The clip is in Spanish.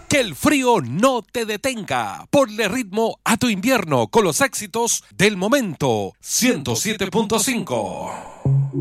Que el frío no te detenga. Ponle ritmo a tu invierno con los éxitos del momento. 107.5.